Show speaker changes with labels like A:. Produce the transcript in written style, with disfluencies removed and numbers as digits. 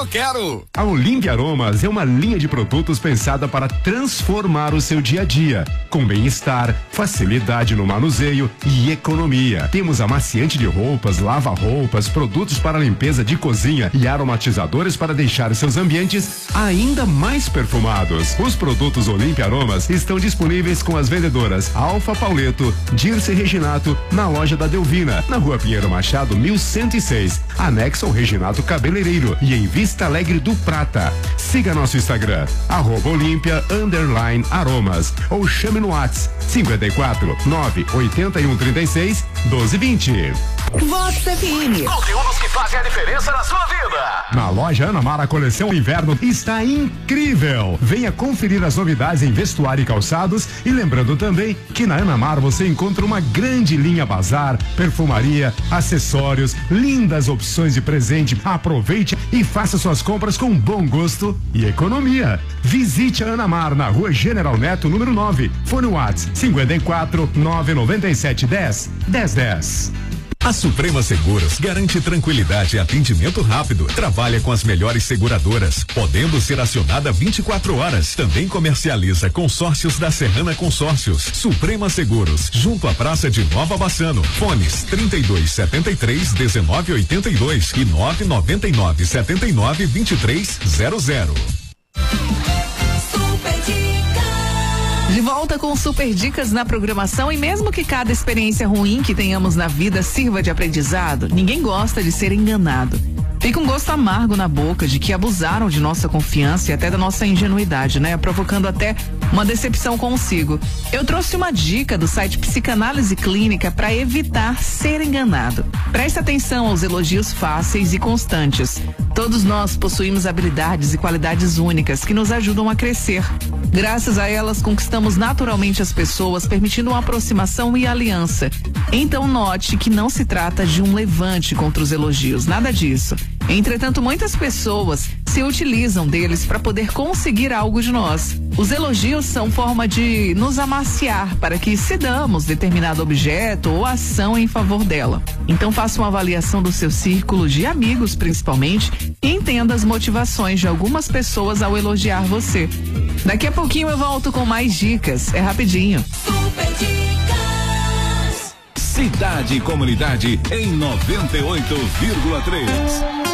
A: quero.
B: A Olímpia Aromas é uma linha de produtos pensada para transformar o seu dia a dia, com bem-estar, facilidade no manuseio e economia. Temos amaciante de roupas, lava-roupas, produtos para limpeza de cozinha e aromatizadores para deixar seus ambientes ainda mais perfumados. Os produtos Olímpia Aromas estão disponíveis com as vendedoras Alfa Pauleto, Dirce Reginato, na loja da Delvina, na Rua Pinheiro Machado, 1106, anexo ao Reginato Cabeleireiro e em Vista Alegre do Prata. Siga nosso Instagram, @Olímpia_Aromas ou chame no WhatsApp 54 98136 1220.
C: Vox FM.
A: Conteúdos que fazem a diferença na sua vida.
B: Na loja Ana Mar, a coleção inverno está incrível. Venha conferir as novidades em vestuário e calçados e lembrando também que na Ana Mar você encontra uma grande linha bazar, perfumaria, acessórios, lindas opções de presente. Aproveite e faça suas compras com bom gosto e economia. Visite a Ana Mar na Rua General Neto, número 9. Fone WhatsApp 54 997 10 1010.
D: A Suprema Seguros garante tranquilidade e atendimento rápido. Trabalha com as melhores seguradoras, podendo ser acionada 24 horas. Também comercializa consórcios da Serrana Consórcios. Suprema Seguros, junto à Praça de Nova Bassano. Fones 3273-1982 e 999-79-2300.
C: De volta com Super Dicas na programação, e mesmo que cada experiência ruim que tenhamos na vida sirva de aprendizado, ninguém gosta de ser enganado. Fica um gosto amargo na boca de que abusaram de nossa confiança e até da nossa ingenuidade, né? Provocando até uma decepção consigo. Eu trouxe uma dica do site Psicanálise Clínica para evitar ser enganado. Preste atenção aos elogios fáceis e constantes. Todos nós possuímos habilidades e qualidades únicas que nos ajudam a crescer. Graças a elas, conquistamos naturalmente as pessoas, permitindo uma aproximação e aliança. Então note que não se trata de um levante contra os elogios, nada disso. Entretanto, muitas pessoas se utilizam deles para poder conseguir algo de nós. Os elogios são forma de nos amaciar para que cedamos determinado objeto ou ação em favor dela. Então faça uma avaliação do seu círculo de amigos, principalmente, e entenda as motivações de algumas pessoas ao elogiar você. Daqui a pouquinho eu volto com mais dicas. É rapidinho.
E: Super Dicas.
D: Cidade e Comunidade em 98,3.